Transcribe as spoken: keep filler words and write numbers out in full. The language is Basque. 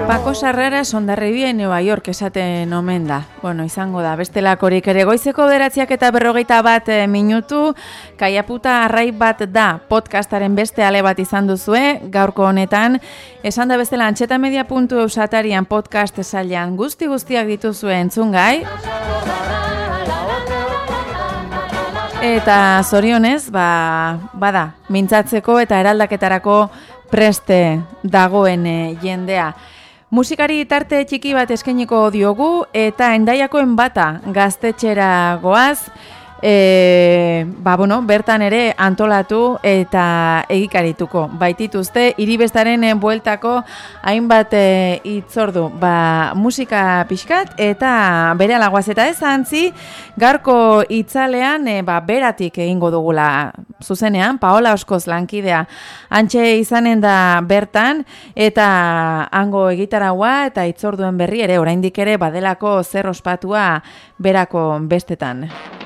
Paco Sarrera Sondarribia en Nueva York esaten omen da. Bueno, izango da, bestelakorik ere goizeko bederatziak eta berrogeita bat e, minutu, Kaiaputa arrai bat da podcastaren beste ale bat izan duzue, gaurko honetan, esan da bestela antxetamedia puntu eus atarian podcast sailean guzti guztiak dituzue entzungai. Eta zorionez, ba, bada, mintzatzeko eta eraldaketarako preste dagoen e, jendea. Musikari tarte txiki bat eskainiko diogu eta Hendaiakoen bata gaztetxera goaz, e, ba, bueno, bertan ere antolatu eta egikarituko. Baitituzte, hiribestaren bueltako hainbat e, itzordu, ba, musika pixkat eta bere alagoaz eta ez antzi, gaurko itzalean e, ba, beratik egingo dugula zuzenean, Paola Oskoz lankidea antxe izanen da bertan eta hango egitaragua eta itzorduen berri ere oraindik ere badelako zer ospatua berako bestetan.